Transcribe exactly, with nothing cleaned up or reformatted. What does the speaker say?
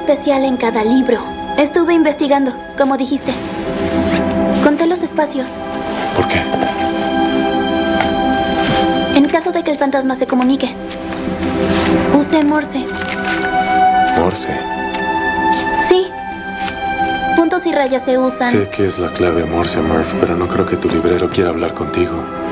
especial en cada libro. Estuve investigando, como dijiste. Conté los espacios. ¿Por qué? En caso de que el fantasma se comunique. Usé Morse. ¿Morse? Sí. Puntos y rayas se usan. Sé que es la clave Morse, Murph, pero no creo que tu librero quiera hablar contigo.